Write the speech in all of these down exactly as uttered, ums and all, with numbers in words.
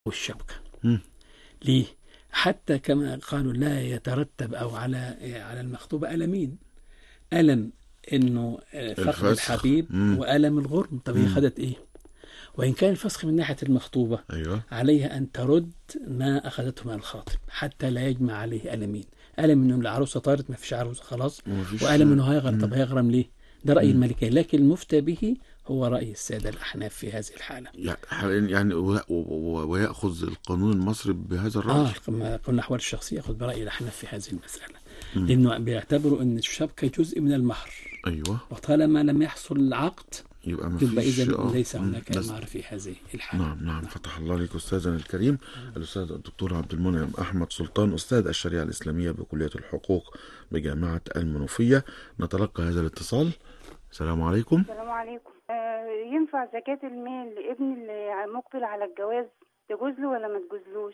والشبكة. مم. ليه؟ حتى كما قالوا لا يترتب أو على على المخطوبة ألمين، ألم إنه فقد الفسخ. الحبيب مم. وألم الغرم. طب هي مم. خدت إيه؟ وإن كان الفسخ من ناحية المخطوبة ايوه. عليها أن ترد ما أخذته من الخاطب حتى لا يجمع عليه ألمين، ألم إنه العروسة طارت ما فيش عروسة خلاص، ومفيش. وألم إنه هيغرم. طب مم. هيغرم ليه؟ ده رأي مم. المالكية، لكن المفتى به هو رأي السادة الأحناف في هذه الحالة. يعني يعني و- و- ويأخذ القانون المصري بهذا الرأي. آه كما قلنا الأحوال الشخصية يأخذ برأي الأحناف في هذه المسألة. مم. لأنه بيعتبروا أن الشبكة جزء من المهر، ايوه. وطالما لم يحصل العقد يبقى ما يبقى فيش. إذن اه ليس مم. هناك بس مهر في هذه الحالة. نعم نعم فتح الله عليك أستاذنا الكريم الأستاذ الدكتور عبد المنعم أحمد سلطان، أستاذ الشريعة الإسلامية بكلية الحقوق بجامعة المنوفية. نتلقى هذا الاتصال. السلام عليكم. السلام عليكم. آه ينفع زكاة المال لابن اللي مقبل على الجواز تجوز له ولا ما تجوزلوش؟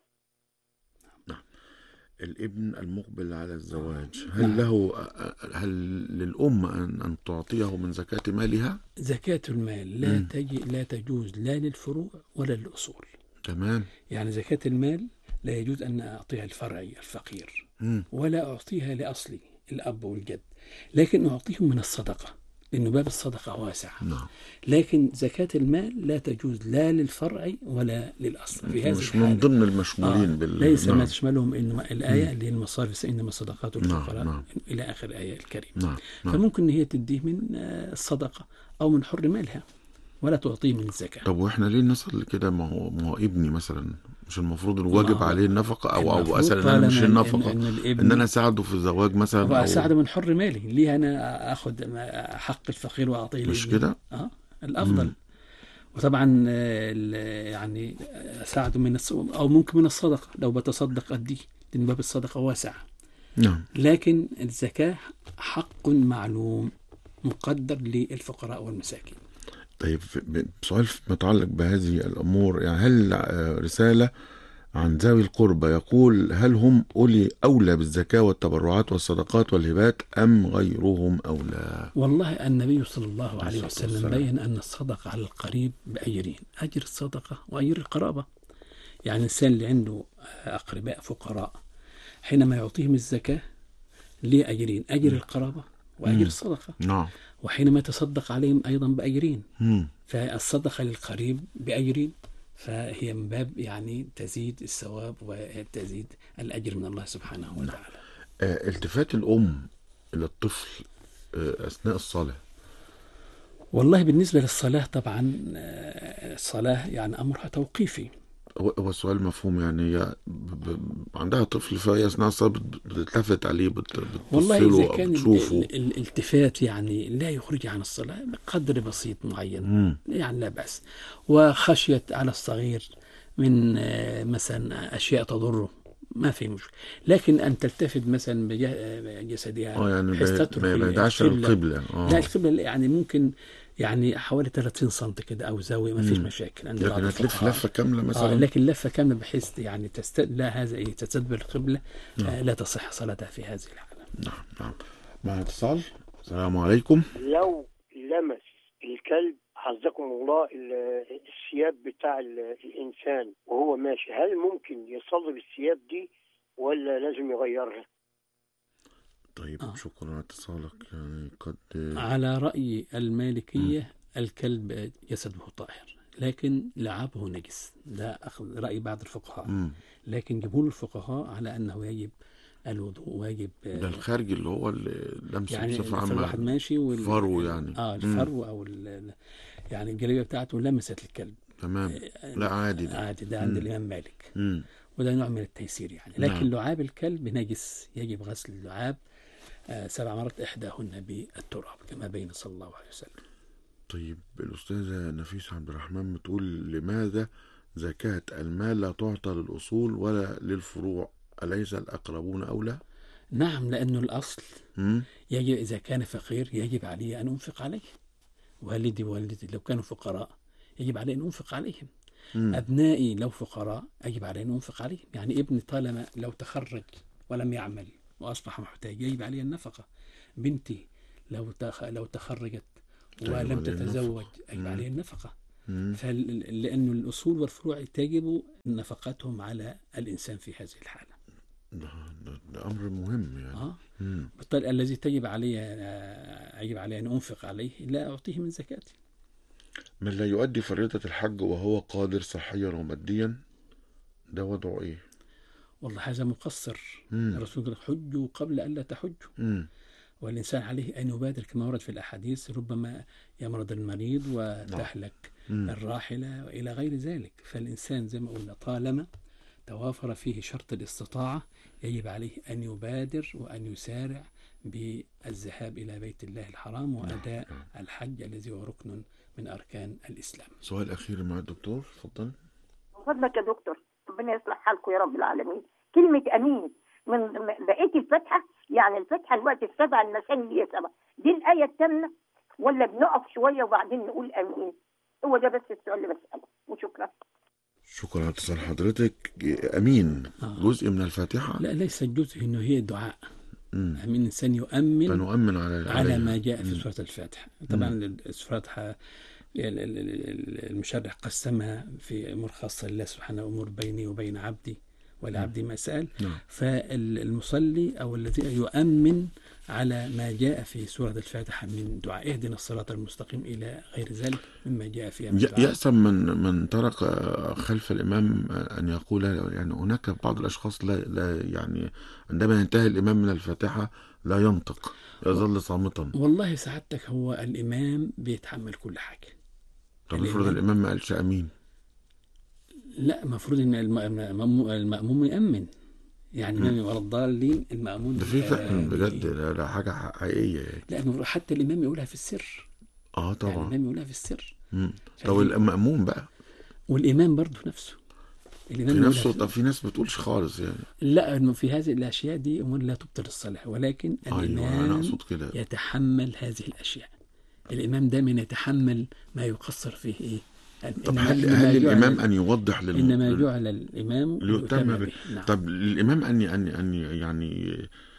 نعم. الابن المقبل على الزواج هل نعم. له هل للأم أن أن تعطيه من زكاة مالها؟ زكاة المال لا مم. تجي لا تجوز لا للفروع ولا للأصول. تمام. يعني زكاة المال لا يجوز أن أعطيها الفرعي الفقير مم. ولا أعطيها لأصلي الأب والجد، لكن أعطيهم من الصدقة لأنه باب الصدقة واسع. نعم. لكن زكاة المال لا تجوز لا للفرع ولا للأصل في هذه مش الحالة. من ضمن المشمولين آه بال ليس نعم. ما تشملهم إنما الآية اللي هي المصارف إنما الصدقات للفقراء. نعم. نعم. إلى آخر الآية الكريمة. نعم. نعم. فممكن إن هي تديه من آه، الصدقة أو من حر مالها ولا تعطيه من الزكاة. طب واحنا ليه نصل لكده؟ ما هو ما هو ابني مثلا مش المفروض الواجب ما هو عليه النفقه او او المفروض اسال ان انا مش طالما إن- النفقه إن الابن ان انا اساعده في الزواج مثلا او وأساعده من حر مالي، ليه أنا أخذ حق الفقير وأعطيه مش لابني؟ كده؟ آه الأفضل. مم. وطبعا آه، ال- يعني أساعده من الص... أو ممكن من الصدقة لو بتصدق أديه، لأن باب الصدقة واسع. نعم. لكن الزكاة حق معلوم مقدر للفقراء والمساكين. طيب ب- سؤال متعلق بهذه الامور، يعني هل آه، رساله عن ذوي القربى يقول هل هم أولي أولى بالزكاة والتبرعات والصدقات والهبات أم غيرهم أولى؟ والله النبي صلى الله عليه الصلاة وسلم والسلام. بين أن الصدقة على القريب بأجرين، أجر الصدقة وأجر القرابة. يعني الإنسان اللي عنده أقرباء فقراء حينما يعطيهم الزكاة ليه أجرين، أجر القرابة وأجر مم. الصدقة. نعم. وحينما يتصدق عليهم أيضا بأجرين، مم. فالصدقة للقريب بأجرين، فهي من باب يعني تزيد الثواب وتزيد الأجر من الله سبحانه وتعالى. آه، التفات الأم إلى الطفل آه، أثناء الصلاة. والله بالنسبة للصلاة طبعا آه، الصلاة يعني أمرها توقيفي. هو هو السؤال مفهوم، يعني هي ب- ب- عندها طفل فهي أثناء الصلاة بت- بتلتفت عليه بت- والله بتبص له إذا أو كان ال- بتشوفه. ال- الالتفات يعني لا يخرج عن الصلاة بقدر بسيط معين مم. يعني لا بأس. وخشية على الصغير من آه، مثلا أشياء تضره ما في مشكلة، لكن أن تلتفت مثلا بجسدها اه يعني بحيث ما- تترك ما ما يدعش القبلة. القبلة. لا اه القبلة يعني ممكن يعني حوالي ثلاثين سم كده أو زاوية ما فيش مم. مشاكل عند بعض لكن هتلف الفقهاء. لفة كاملة آه مثلا. لكن لفة كاملة بحيث يعني تست... لا هذا إيه تستدبر القبلة نعم. آه لا تصح صلاتها في هذه الحالة. نعم نعم. مع اتصال. السلام عليكم. لو لمس الكلب حفظكم الله ال- الثياب بتاع ال- الإنسان وهو ماشي، هل ممكن يصلي بالثياب دي ولا لازم يغيرها؟ طيب آه. شكرا على اتصالك. يعني قد على رأي المالكية الكلب جسده طاهر لكن لعابه نجس، ده أخذ رأي بعض الفقهاء. مم. لكن جمهور الفقهاء على أنه يجب الوضوء واجب آه، ده الخارج اللي هو اللمس يعني بصفة مثلا واحد عامة. ماشي وال... فرو يعني. اه مم. الفرو او ال... يعني الجلابيه بتاعته لمست الكلب. تمام. آه، لا عادي ده. عادي ده عند مم. الامام مالك، مم. وده نوع من التيسير يعني. لكن نعم. لعاب الكلب نجس يجب غسل اللعاب آه سبع مرات احداهن بالتراب كما بين صلى الله عليه وسلم. طيب الأستاذة نفيسة عبد الرحمن بتقول لماذا زكاة المال لا تعطى للأصول ولا للفروع؟ أليس الأقربون أولى؟ نعم لأنه الأصل مم. يجب إذا كان فقير يجب عليه أن أنفق عليه. والدي ووالدتي لو كانوا فقراء يجب علي أن أنفق عليهم. مم. أبنائي لو فقراء يجب علي أن أنفق عليهم. يعني ابني طالما لو تخرج ولم يعمل وأصبح محتاج يجب عليه النفقة. بنتي لو تخ... لو تخرجت أيوة ولم عليه تتزوج النفقة. يجب مم. عليه النفقة. فل... لأن الأصول والفروع تجب نفقتهم على الإنسان في هذه الحالة. ده, ده, ده أمر مهم يعني. آه. مم. بالتالي الذي تجب علي يجب علي أن أنفق عليه لا أعطيه من زكاتي. من لا يؤدي فريضة الحج وهو قادر صحيا وماديا، ده وضعه إيه؟ والله هذا مقصر. مم. الرسول قال حجوا قبل أن لا تحجوا. مم. والإنسان عليه أن يبادر كما ورد في الأحاديث، ربما يمرض المريض وتهلك مم. الراحلة وإلى غير ذلك. فالإنسان زي ما قلنا طالما توافر فيه شرط الاستطاعة يجب عليه أن يبادر وأن يسارع بالذهاب إلى بيت الله الحرام وأداء الحج الذي هو ركن من أركان الإسلام. سؤال أخير مع الدكتور، اتفضل. من فضلك يا دكتور، ربنا يصلح حالكم يا رب العالمين. كلمة أمين من بقية الفتحة، يعني الفتحة الوقت السبعة المثاني اللي هي سبعة، دي الآية التامة ولا بنقف شوية وبعدين نقول أمين؟ هو ده بس السؤال اللي بسأله، وشكرا. شكرا على اتصال حضرتك. أمين آه. جزء من الفاتحة؟ لا ليس الجزء، إنه هي دعاء. مم. أمين الإنسان يؤمن فنؤمن على على ما جاء في مم. سورة الفاتحة. طبعا الفاتحة المشرح قسمها في أمور خاصة لله سبحانه، أمور بيني وبين عبدي ولعبدي ما سأل. نعم. فالمصلي أو الذي يؤمن على ما جاء في سورة الفاتحة من دعاء اهدنا الصراط المستقيم إلى غير ذلك مما جاء فيها من دعاء. يأسم من من ترك خلف الإمام أن يقول، يعني هناك بعض الأشخاص لا, لا يعني عندما ينتهي الإمام من الفاتحة لا ينطق، يظل صامتا. والله سعادتك هو الإمام بيتحمل كل حاجة. طب المفروض الإمام ما قالش أمين؟ لا، المفروض ان المأموم يأمن، يعني من وراء الضالين المأمون. ده في فعلا بجد، لا حاجة حقيقية يعني. لا حتى الإمام يقولها في السر. اه طبعا يعني الإمام يقولها في السر. طب المأموم بقى والإمام برضو نفسه، الإمام في نفسه. طب في ناس بتقولش خالص يعني. لا، انه في هذه الأشياء دي أمور لا تبطل الصلاة، ولكن الإمام أيوة أنا أقصد كده. يتحمل هذه الأشياء. الإمام دايما يتحمل ما يقصر فيه إيه. طب هل, هل الإمام أن يوضح لل... إنما جعل الإمام ليتم به. نعم. طب الإمام أن أن أن يعني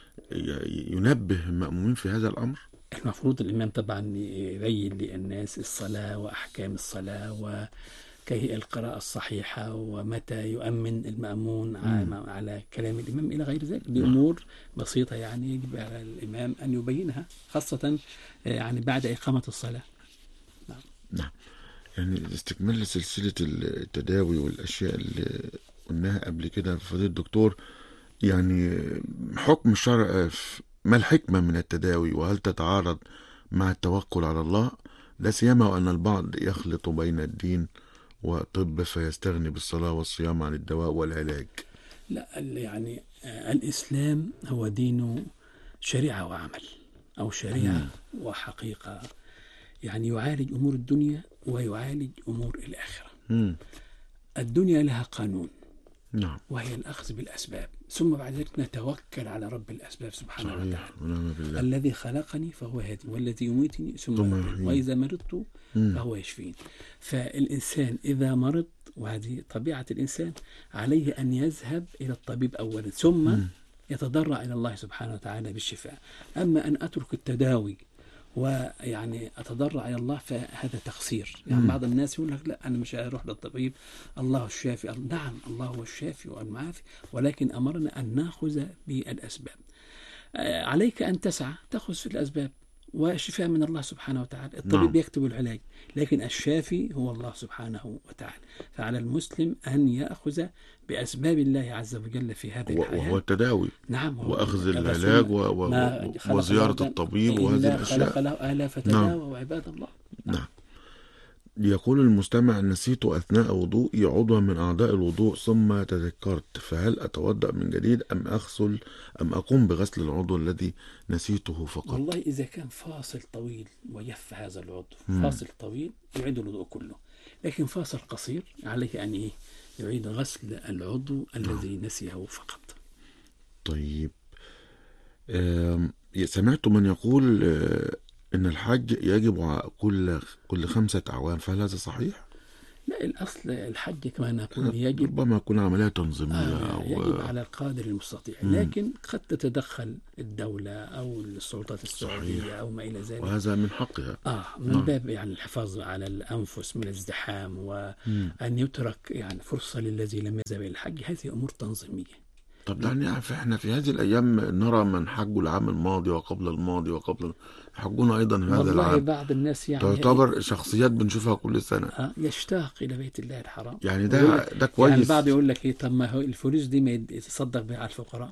ينبه المأمومين في هذا الأمر؟ المفروض الإمام طبعا يبين للناس الصلاة وأحكام الصلاة وكيفية القراءة الصحيحة ومتى يؤمن المأمون م. على كلام الإمام إلى غير ذلك. دي أمور بسيطة يعني يجب على الإمام أن يبينها، خاصة يعني بعد إقامة الصلاة. نعم. نعم. يعني استكمال سلسلة التداوي والأشياء اللي قلناها قبل كده فضيلة الدكتور، يعني حكم الشرع، ما الحكمة من التداوي وهل تتعارض مع التوكل على الله؟ لا سيما وأن البعض يخلط بين الدين وطب فيستغني بالصلاة والصيام عن الدواء والعلاج. لا، يعني الإسلام هو دين شريعة وعمل، أو شريعة م. وحقيقة، يعني يعالج أمور الدنيا ويعالج أمور الآخرة. م. الدنيا لها قانون، نعم، وهي الأخذ بالأسباب، ثم بعد ذلك نتوكل على رب الأسباب سبحانه وتعالى. الذي خلقني فهو هادي، والذي يميتني ثم يحييني، وإذا مرضت فهو يشفين. فالإنسان إذا مرض، وهذه طبيعة الإنسان، عليه أن يذهب إلى الطبيب أولا ثم م. يتضرع إلى الله سبحانه وتعالى بالشفاء. أما أن أترك التداوي ويعني أتضرع إلى الله فهذا تقصير. يعني م. بعض الناس يقول لك لا أنا مش هروح للطبيب، الله الشافي. نعم الله هو الشافي والمعافي، ولكن أمرنا أن نأخذ بالأسباب. عليك أن تسعى تأخذ في الأسباب، والشفاء من الله سبحانه وتعالى. الطبيب نعم. يكتب العلاج، لكن الشافي هو الله سبحانه وتعالى. فعلى المسلم أن يأخذ بأسباب الله عز وجل في هذه الحياة، وهو التداوي. نعم، وأخذ العلاج و... و... وزيارة الطبيب وهذه الأشياء. خلق له آلاف فتداوى نعم. عباد الله. نعم. نعم. يقول المستمع: نسيت أثناء وضوئي عضوا من أعضاء الوضوء ثم تذكرت، فهل أتوضأ من جديد أم أغسل أم أقوم بغسل العضو الذي نسيته فقط؟ والله إذا كان فاصل طويل ويف هذا العضو، مم. فاصل طويل يعيد الوضوء كله، لكن فاصل قصير عليه أن إيه؟ يعيد غسل العضو الذي نسيه فقط. طيب، سمعت من يقول إن الحج يجب كل كل خمسة أعوام، فهل هذا صحيح؟ لا، الأصل الحج كما نقول يجب ربما يكون عملية تنظيمية آه أو يجب على القادر المستطيع، مم. لكن قد تتدخل الدولة أو السلطات السعودية صحيح. أو ما إلى ذلك. وهذا من حقها. آه من نعم. باب يعني الحفاظ على الأنفس من الازدحام، مم. وأن يترك يعني فرصة للذي لم يذهب إلى الحج. هذه أمور تنظيمية. طب دعني أعرف، احنا في هذه الأيام نرى من حجوا العام الماضي وقبل الماضي وقبل يحجون أيضا هذا والله العام. بعض الناس يعني تعتبر شخصيات بنشوفها كل سنة. آه يشتاق إلى بيت الله الحرام. يعني ويقول ده لك- ده كويس. يعني البعض يقول لك إيه، طب ما هو الفلوس دي ما يتصدق بها على الفقراء.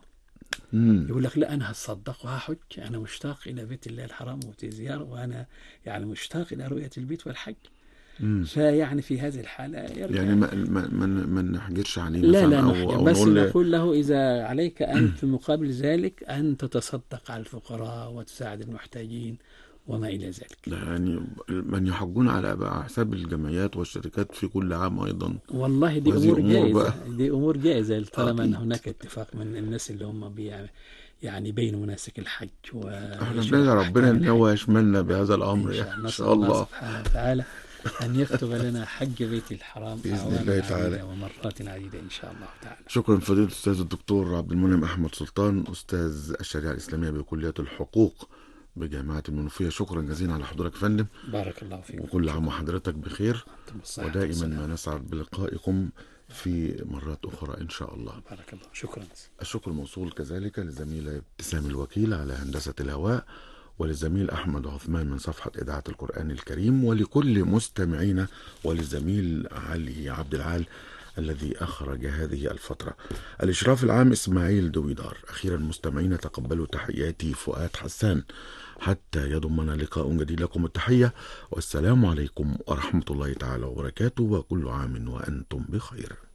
مم. يقول لك لا، أنا هتصدق وهحج، أنا مشتاق إلى بيت الله الحرام وزيارة، وأنا يعني مشتاق إلى رؤية البيت والحج. مم. فيعني في هذه الحالة يرجع يعني ما ما ما ما نحجرش عليه لا مثلا لا أو نحجر، أو بس نقول له- نقول له إذا عليك أن في مقابل ذلك أن تتصدق على الفقراء وتساعد المحتاجين وما إلى ذلك. لا، يعني من يحجون على بقى حساب الجمعيات والشركات في كل عام أيضا. والله دي وهذه أمور أمور جائزة، بقى. دي أمور جائزة طالما أن أكيد. هناك اتفاق من الناس اللي هم بي يعني بين مناسك الحج و احنا بندعي ربنا ان هو يشملنا بهذا الامر إن يعني شاء ان الله. شاء الله الله. سبحانه وتعالى أن يكتب لنا حج بيت الحرام بإذن أعواما الله تعالى. عديدة ومرات عديدة إن شاء الله تعالى. شكرا فضيلة الأستاذ الدكتور عبد المنعم أحمد سلطان، أستاذ الشريعة الإسلامية بكلية الحقوق بجامعة المنوفية. شكرا جزيلا على حضورك يا فندم، بارك الله فيكم. وكل عام وحضرتك بخير، أنتم بالصحة ودائما والسلامة. ما نسعد بلقائكم في مرات أخرى إن شاء الله. بارك الله. شكرا. الشكر موصول كذلك للزميلة ابتسام الوكيل على هندسة الهواء، وللزميل أحمد عثمان من صفحة إذاعة القرآن الكريم، ولكل مستمعينا، وللزميل علي عبد العال الذي أخرج هذه الفترة. الإشراف العام إسماعيل دويدار. أخيرا مستمعينا، تقبلوا تحياتي فؤاد حسان، حتى يضمنا لقاء جديد. لكم التحية والسلام عليكم ورحمة الله تعالى وبركاته، وكل عام وأنتم بخير.